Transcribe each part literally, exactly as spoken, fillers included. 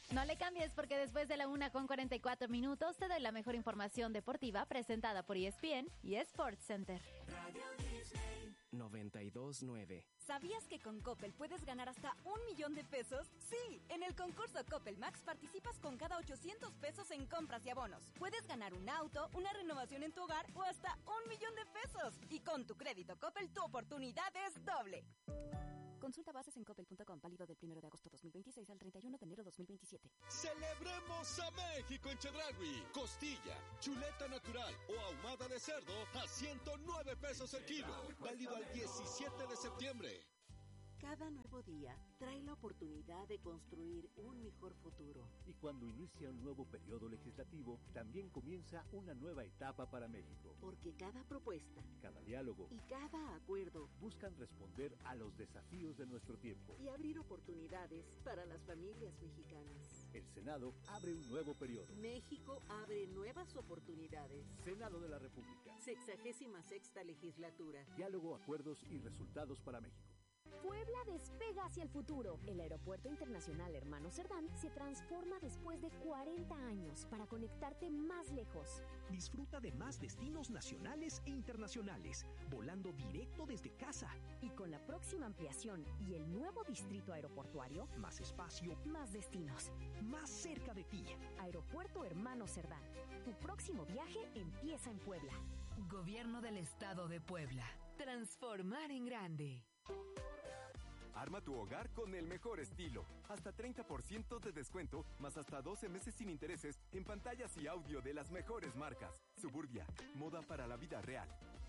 No le cambies porque después de la una con cuarenta y cuatro minutos te doy la mejor información deportiva presentada por E S P N y Sports Center. Radio Disney noventa y dos nueve. ¿Sabías que con Coppel puedes ganar hasta un millón de pesos? Sí, en el concurso Coppel Max participas con cada ochocientos pesos en compras y abonos. Puedes ganar un auto, una renovación en tu hogar o hasta un millón de pesos. Y con tu crédito Coppel tu oportunidad es doble. Consulta bases en coppel punto com, válido del primero de agosto dos mil veintiséis al treinta y uno de enero dos mil veintisiete. ¡Celebremos a México en Chedraui! Costilla, chuleta natural o ahumada de cerdo a ciento nueve pesos el kilo. Válido al diecisiete de septiembre. Cada nuevo día trae la oportunidad de construir un mejor futuro. Y cuando inicia un nuevo periodo legislativo, también comienza una nueva etapa para México. Porque cada propuesta, cada diálogo y cada acuerdo buscan responder a los desafíos de nuestro tiempo y abrir oportunidades para las familias mexicanas. El Senado abre un nuevo periodo. México abre nuevas oportunidades. Senado de la República. Sexagésima sexta legislatura. Diálogo, acuerdos y resultados para México. Puebla despega hacia el futuro. El Aeropuerto Internacional Hermano Cerdán se transforma después de cuarenta años para conectarte más lejos. Disfruta de más destinos nacionales e internacionales, volando directo desde casa. Y con la próxima ampliación y el nuevo distrito aeroportuario, más espacio, más destinos, más cerca de ti. Aeropuerto Hermano Cerdán. Tu próximo viaje empieza en Puebla. Gobierno del Estado de Puebla. Transformar en grande. Arma tu hogar con el mejor estilo. Hasta treinta por ciento de descuento, más hasta doce meses sin intereses en pantallas y audio de las mejores marcas. Suburbia, moda para la vida real.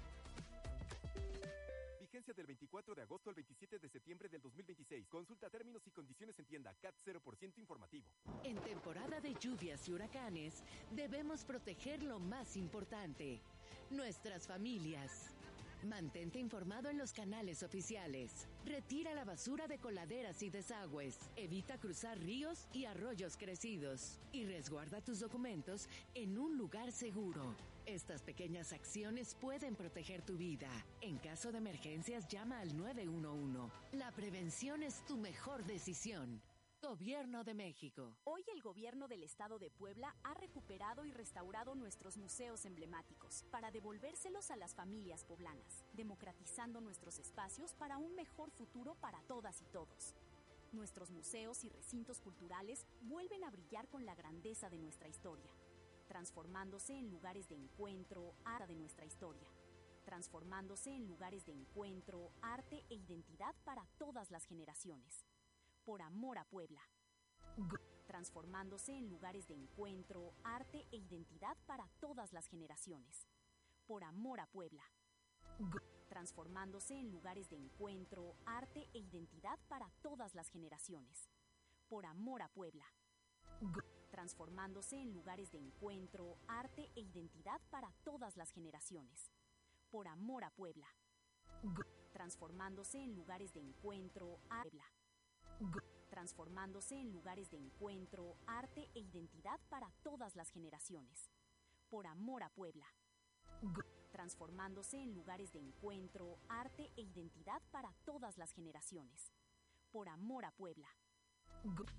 Vigencia del veinticuatro de agosto al veintisiete de septiembre del dos mil veintiséis. Consulta términos y condiciones en tienda. C A T cero por ciento informativo. En temporada de lluvias y huracanes, debemos proteger lo más importante: nuestras familias. Mantente informado en los canales oficiales. Retira la basura de coladeras y desagües. Evita cruzar ríos y arroyos crecidos. Y resguarda tus documentos en un lugar seguro. Estas pequeñas acciones pueden proteger tu vida. En caso de emergencias, llama al nueve uno uno. La prevención es tu mejor decisión. Gobierno de México. Hoy el gobierno del estado de Puebla ha recuperado y restaurado nuestros museos emblemáticos para devolvérselos a las familias poblanas, democratizando nuestros espacios para un mejor futuro para todas y todos. Nuestros museos y recintos culturales vuelven a brillar con la grandeza de nuestra historia, transformándose en lugares de encuentro, arte de nuestra historia, transformándose en lugares de encuentro, arte e identidad para todas las generaciones. Por amor a Puebla. Transformándose en lugares de encuentro, arte e identidad para todas las generaciones. Por amor a Puebla. Transformándose en lugares de encuentro, arte e identidad para todas las generaciones. Por amor a Puebla. Transformándose en lugares de encuentro, arte e identidad para todas las generaciones. Por amor a Puebla. Transformándose en lugares de encuentro, arte e identidad. Transformándose en lugares de encuentro, arte e identidad para todas las generaciones. Por amor a Puebla. Transformándose en lugares de encuentro, arte e identidad para todas las generaciones. Por amor a Puebla.